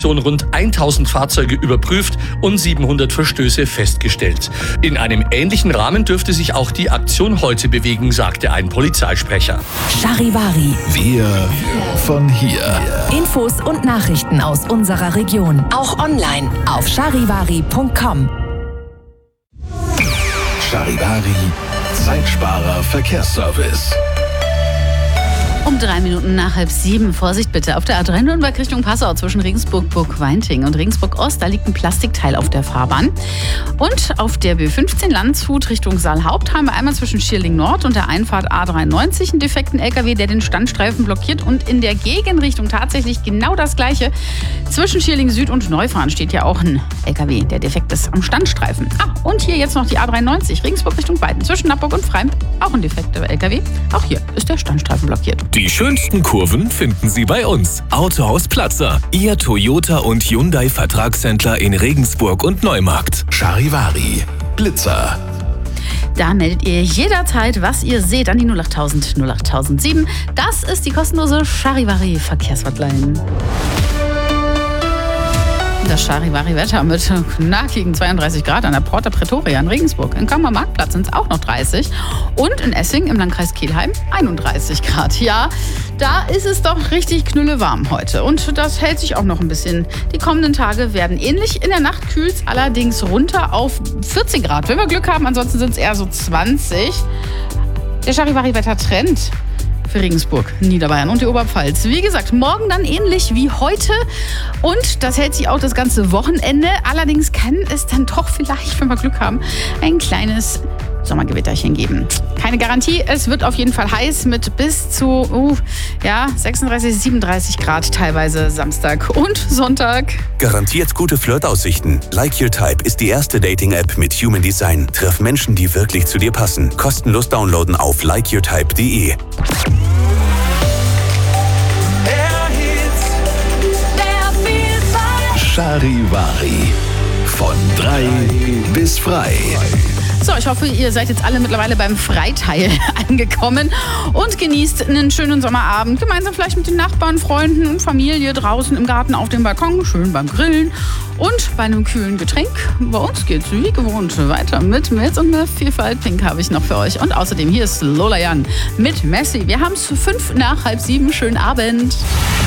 Aktion rund 1000 Fahrzeuge überprüft und 700 Verstöße festgestellt. In einem ähnlichen Rahmen dürfte sich auch die Aktion heute bewegen, sagte ein Polizeisprecher. Charivari. Wir von hier. Infos und Nachrichten aus unserer Region. Auch online auf charivari.com. Charivari, Zeitsparer Verkehrsservice. Um 3 Minuten nach 6:30. Vorsicht bitte. Auf der A3 Nürnberg Richtung Passau zwischen Regensburg-Burg-Weinting und Regensburg-Ost, da liegt ein Plastikteil auf der Fahrbahn. Und auf der B15 Landshut Richtung Saalhaupt haben wir einmal zwischen Schierling Nord und der Einfahrt A93 einen defekten LKW, der den Standstreifen blockiert. Und in der Gegenrichtung tatsächlich genau das Gleiche. Zwischen Schierling Süd und Neufahren steht ja auch ein LKW, der defekt ist am Standstreifen. Und hier jetzt noch die A93 Regensburg Richtung Weiden zwischen Nappburg und Freim. Auch ein defekter LKW. Auch hier ist der Standstreifen blockiert. Die schönsten Kurven finden Sie bei uns. Autohaus Platzer, Ihr Toyota und Hyundai Vertragshändler in Regensburg und Neumarkt. Charivari, Blitzer. Da meldet ihr jederzeit, was ihr seht, an die 08000 08007. Das ist die kostenlose Charivari Verkehrshotline. Das Charivari-Wetter mit knackigen 32 Grad an der Porta Pretoria in Regensburg. In Kammer Marktplatz sind es auch noch 30. Und in Essing im Landkreis Kelheim 31 Grad. Ja, da ist es doch richtig knüllewarm heute. Und das hält sich auch noch ein bisschen. Die kommenden Tage werden ähnlich. In der Nacht kühlt es allerdings runter auf 14 Grad. Wenn wir Glück haben, ansonsten sind es eher so 20. Der Charivari-Wetter-Trend für Regensburg, Niederbayern und die Oberpfalz. Wie gesagt, morgen dann ähnlich wie heute und das hält sich auch das ganze Wochenende. Allerdings kann es dann doch vielleicht, wenn wir Glück haben, ein kleines Sommergewitterchen geben. Keine Garantie, es wird auf jeden Fall heiß mit bis zu 36, 37 Grad teilweise Samstag und Sonntag. Garantiert gute Flirtaussichten. Like Your Type ist die erste Dating-App mit Human Design. Treff Menschen, die wirklich zu dir passen. Kostenlos downloaden auf likeyourtype.de. Charivari. Von 3 bis frei. So, ich hoffe, ihr seid jetzt alle mittlerweile beim Freiteil angekommen und genießt einen schönen Sommerabend. Gemeinsam vielleicht mit den Nachbarn, Freunden und Familie draußen im Garten auf dem Balkon, schön beim Grillen und bei einem kühlen Getränk. Bei uns geht's wie gewohnt weiter mit Milz und mehr Vielfalt. Pink habe ich noch für euch. Und außerdem hier ist Lola Young mit Messi. Wir haben es 6:05. Schönen Abend.